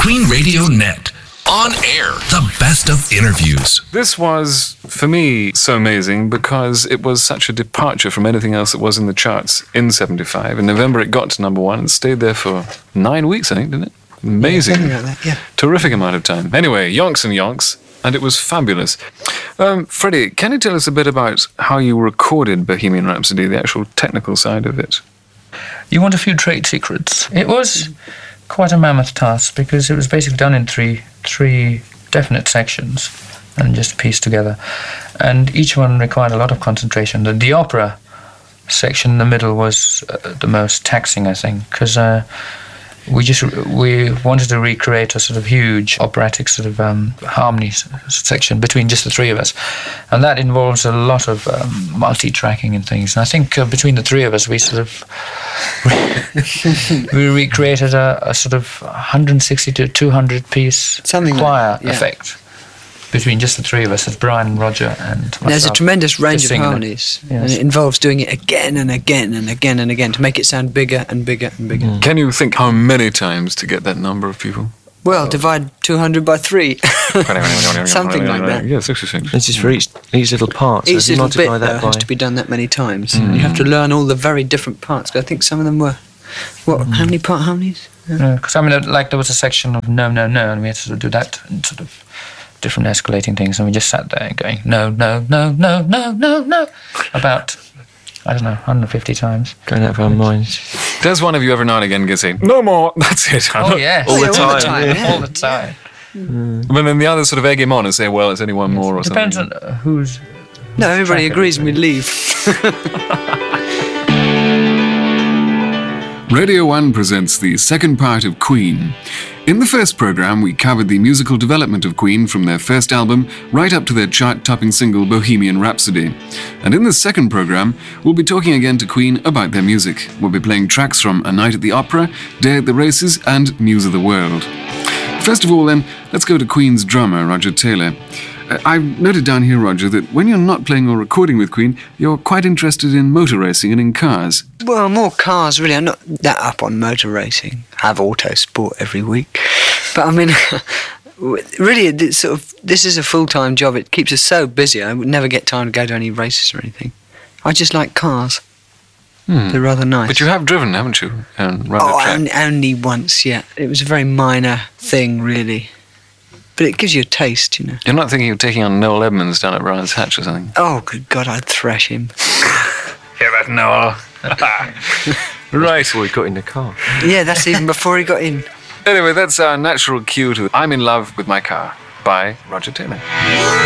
Queen Radio Net. On air, the best of interviews. This was, for me, so amazing because it was such a departure from anything else that was in the charts in 75. In November, it got to number one and stayed there for 9 weeks, I think, didn't it? Amazing. Yeah, something like that, yeah. Terrific amount of time. Anyway, Yonks and Yonks, and it was fabulous. Freddie, can you tell us a bit about how you recorded Bohemian Rhapsody, the actual technical side of it? You want a few trade secrets? It was quite a mammoth task because it was basically done in three definite sections and just pieced together. And each one required a lot of concentration. The opera section in the middle was the most taxing, I think, because we wanted to recreate a sort of huge operatic sort of harmony section between just the three of us, and that involves a lot of multi-tracking and things. And I think between the three of us, we sort of we recreated a sort of 160 to 200 piece choir effect between just the three of us, as Brian and Roger and myself. There's a tremendous range of harmonies, yes. and it involves doing it again and again and again and again to make it sound bigger and bigger and bigger. Mm. Can you think how many times to get that number of people? Well, divide 200 by 3. Something like that. Yeah, 66. It's just for each little part. So Each little bit has to be done that many times. Mm. You have to learn all the very different parts. I think some of them were, how many part harmonies? Because like there was a section of no, no, no, and we had to sort of do that and sort of different escalating things, and we just sat there going no, no, no, no, no, no, no, about, I don't know, 150 times. Going out of our minds. Does one of you ever now and again get saying, no more, that's it? Oh, yeah. All the time. All the time. But then the others sort of egg him on and say, well, it's only one more or Depends something. on who's... No, everybody agrees and we leave. Radio 1 presents the second part of Queen. In the first programme, we covered the musical development of Queen from their first album right up to their chart-topping single Bohemian Rhapsody. And in the second programme, we'll be talking again to Queen about their music. We'll be playing tracks from A Night at the Opera, Day at the Races, and News of the World. First of all, then, let's go to Queen's drummer, Roger Taylor. I've noted down here, Roger, that when you're not playing or recording with Queen, you're quite interested in motor racing and in cars. Well, more cars, really. I'm not that up on motor racing. I have Autosport every week. But, I mean, really, this is a full-time job. It keeps us so busy. I would never get time to go to any races or anything. I just like cars. They're rather nice. But you have driven, haven't you? Only once, yeah. It was a very minor thing, really. But it gives you a taste, you know. You're not thinking of taking on Noel Edmonds down at Brands Hatch or something? Oh, good God, I'd thrash him. Hear that, Noel? Right. Before he got in the car. Yeah, that's even before he got in. Anyway, that's our natural cue to I'm in Love with My Car by Roger Taylor.